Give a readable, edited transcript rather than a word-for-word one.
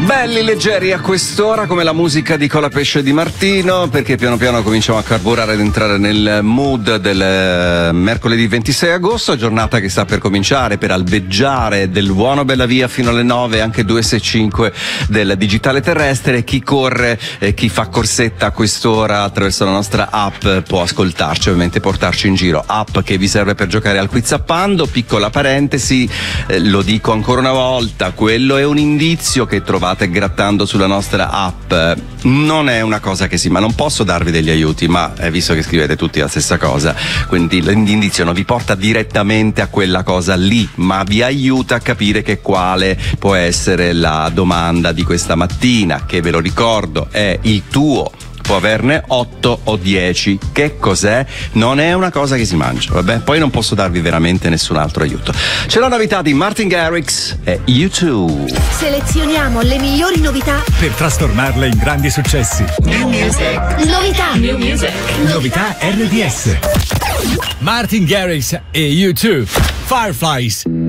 Belli leggeri a quest'ora, come la musica di Colapesce di Martino, perché piano piano cominciamo a carburare ed entrare nel mood del mercoledì 26 agosto, giornata che sta per cominciare, per albeggiare del buono bella via fino alle 9, anche 265 del digitale terrestre. Chi corre, chi fa corsetta a quest'ora attraverso la nostra app può ascoltarci, ovviamente portarci in giro. App che vi serve per giocare al Quizappando. Piccola parentesi, lo dico ancora una volta, quello è un indizio che trovate grattando sulla nostra app, non è una cosa che ma non posso darvi degli aiuti, ma visto che scrivete tutti la stessa cosa, quindi l'indizio non vi porta direttamente a quella cosa lì, ma vi aiuta a capire che quale può essere la domanda di questa mattina, che ve lo ricordo è il tuo. Può averne 8 o 10. Che cos'è? Non è una cosa che si mangia, vabbè? Poi non posso darvi veramente nessun altro aiuto. C'è la novità di Martin Garrix e U2. Selezioniamo le migliori novità per trasformarle in grandi successi. New music. Novità. New music. Novità RDS. Martin Garrix e U2. Fireflies.